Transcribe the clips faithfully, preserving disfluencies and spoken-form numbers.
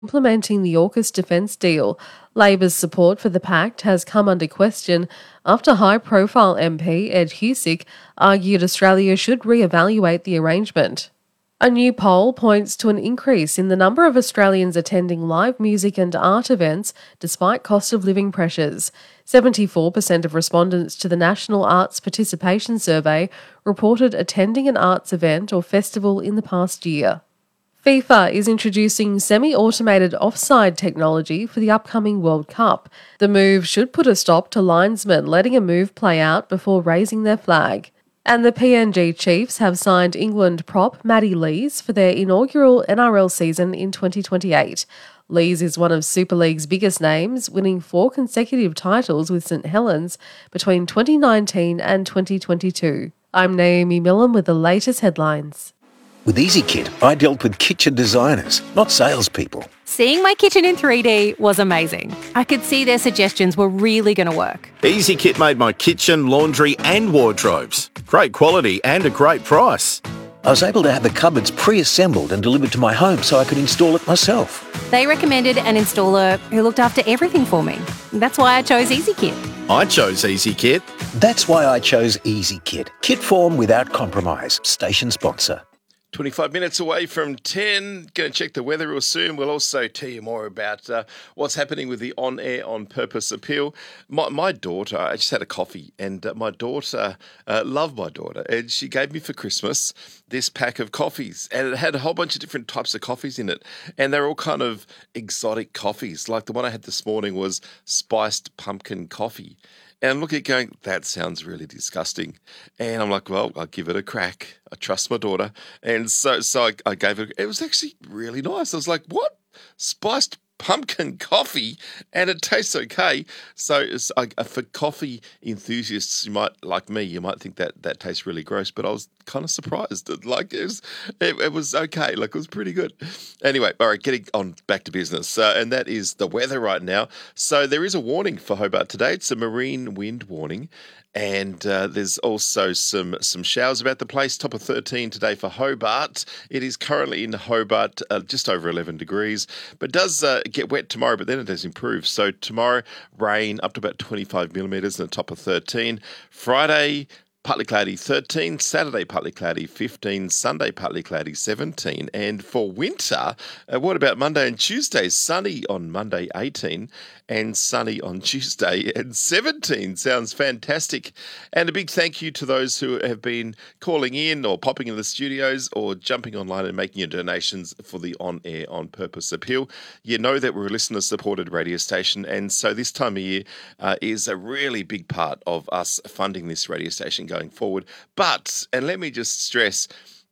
Implementing the AUKUS defence deal. Labor's support for the pact has come under question after high-profile M P Ed Husic argued Australia should re-evaluate the arrangement. A new poll points to an increase in the number of Australians attending live music and art events despite cost of living pressures. seventy-four percent of respondents to the National Arts Participation Survey reported attending an arts event or festival in the past year. FIFA is introducing semi-automated offside technology for the upcoming World Cup. The move should put a stop to linesmen letting a move play out before raising their flag. And the P N G Chiefs have signed England prop Matty Lees for their inaugural N R L season in twenty twenty-eight. Lees is one of Super League's biggest names, winning four consecutive titles with St Helens between twenty nineteen and twenty twenty-two. I'm Naomi Millen with the latest headlines. With EasyKit, I dealt with kitchen designers, not salespeople. Seeing my kitchen in three D was amazing. I could see their suggestions were really going to work. EasyKit made my kitchen, laundry and wardrobes. Great quality and a great price. I was able to have the cupboards pre-assembled and delivered to my home so I could install it myself. They recommended an installer who looked after everything for me. That's why I chose EasyKit. I chose EasyKit. That's why I chose EasyKit. Kit form without compromise. Station sponsor. twenty-five minutes away from ten. Going to check the weather real soon. We'll also tell you more about uh, what's happening with the On Air On Purpose appeal. My, my daughter, I just had a coffee, and uh, my daughter, uh, love my daughter, and she gave me for Christmas this pack of coffees, and it had a whole bunch of different types of coffees in it, and they're all kind of exotic coffees. Like the one I had this morning was spiced pumpkin coffee. And I'm looking at it going, that sounds really disgusting. And I'm like, well, I'll give it a crack. I trust my daughter. And so so I, I gave it, it was actually really nice. I was like, what? Spiced pumpkin coffee? And it tastes okay. So it's, I, for coffee enthusiasts, you might, like me, you might think that that tastes really gross, but I was kind of surprised. Like it was, it, it was okay. Like it was pretty good. Anyway, all right, getting on back to business. Uh, and that is the weather right now. So there is a warning for Hobart today. It's a marine wind warning. And uh, there's also some some showers about the place. Top of thirteen today for Hobart. It is currently in Hobart, uh, just over eleven degrees, but does uh, get wet tomorrow, but then it does improve. So tomorrow, rain up to about twenty-five millimetres and a top of thirteen. Friday, partly cloudy thirteen, Saturday partly cloudy fifteen, Sunday partly cloudy seventeen. And for winter, uh, what about Monday and Tuesday? Sunny on Monday eighteen and sunny on Tuesday and seventeen. Sounds fantastic. And a big thank you to those who have been calling in or popping in the studios or jumping online and making your donations for the On Air On Purpose appeal. You know that we're a listener-supported radio station, and so this time of year uh, is a really big part of us funding this radio station going forward. But, and let me just stress,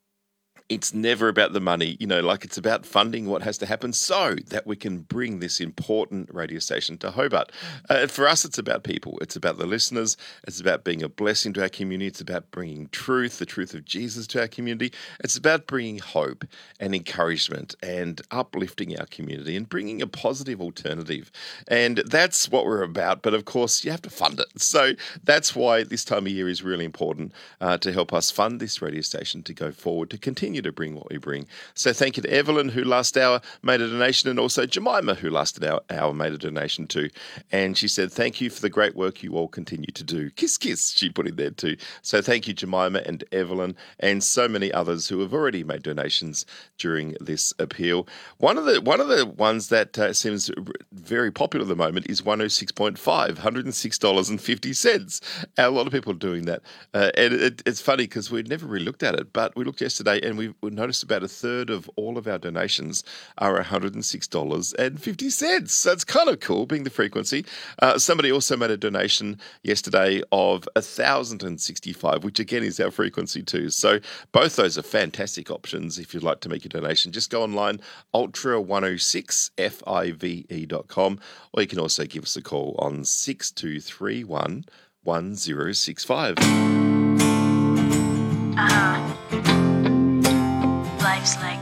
it's never about the money, you know, like it's about funding what has to happen so that we can bring this important radio station to Hobart. Uh, for us, it's about people. It's about the listeners. It's about being a blessing to our community. It's about bringing truth, the truth of Jesus to our community. It's about bringing hope and encouragement and uplifting our community and bringing a positive alternative. And that's what we're about. But of course, you have to fund it. So that's why this time of year is really important uh, to help us fund this radio station to go forward, to continue to bring what we bring. So thank you to Evelyn, who last hour made a donation, and also Jemima, who last hour, hour made a donation too. And she said, thank you for the great work you all continue to do. Kiss, kiss, she put in there too. So thank you, Jemima and Evelyn, and so many others who have already made donations during this appeal. One of the one of the ones that uh, seems very popular at the moment is one oh six point five, one hundred six dollars and fifty cents. A lot of people are doing that. Uh, and it, it's funny because we'd never really looked at it, but we looked yesterday and we we noticed about a third of all of our donations are one hundred six dollars and fifty cents. So it's kind of cool, being the frequency. Uh, somebody also made a donation yesterday of one thousand sixty-five, which again is our frequency too. So both those are fantastic options if you'd like to make a donation. Just go online, ultra one oh six five e dot com, or you can also give us a call on six two three one, one oh six five. Uh-huh. Life's like